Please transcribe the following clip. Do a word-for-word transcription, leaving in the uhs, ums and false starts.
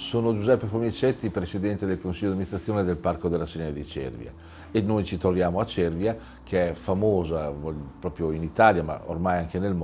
Sono Giuseppe Formicetti, presidente del consiglio di amministrazione del Parco della Sirena di Cervia, e noi ci troviamo a Cervia, che è famosa proprio in Italia, ma ormai anche nel mondo,